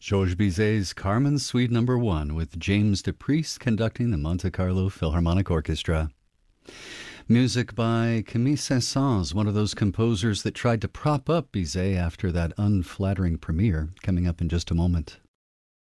Georges Bizet's Carmen Suite No. 1 with James DePriest conducting the Monte Carlo Philharmonic Orchestra. Music by Camille Saint-Saëns, one of those composers that tried to prop up Bizet after that unflattering premiere, coming up in just a moment.